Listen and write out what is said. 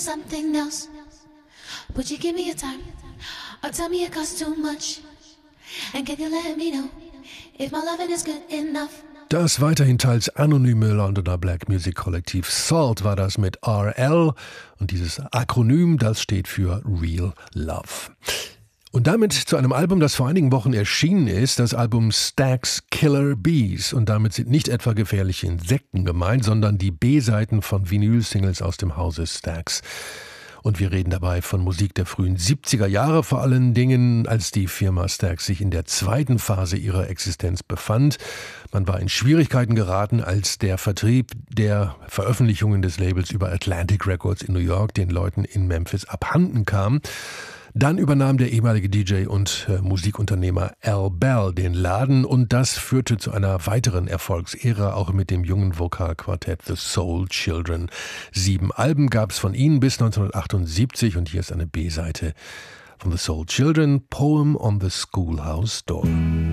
something else. Would you give me your time or tell me it costs too much? And can you let me know if my loving is good enough? Das weiterhin teils anonyme Londoner Black Music Kollektiv Salt war das mit RL und dieses Akronym, das steht für Real Love. Und damit zu einem Album, das vor einigen Wochen erschienen ist, das Album Stax Killer Bees. Und damit sind nicht etwa gefährliche Insekten gemeint, sondern die B-Seiten von Vinyl-Singles aus dem Hause Stax. Und wir reden dabei von Musik der frühen 70er Jahre, vor allen Dingen, als die Firma Stax sich in der zweiten Phase ihrer Existenz befand. Man war in Schwierigkeiten geraten, als der Vertrieb der Veröffentlichungen des Labels über Atlantic Records in New York den Leuten in Memphis abhanden kam. Dann übernahm der ehemalige DJ und Musikunternehmer Al Bell den Laden und das führte zu einer weiteren Erfolgsära, auch mit dem jungen Vokalquartett The Soul Children. 7 Alben gab es von ihnen bis 1978 und hier ist eine B-Seite von The Soul Children, Poem on the Schoolhouse Door.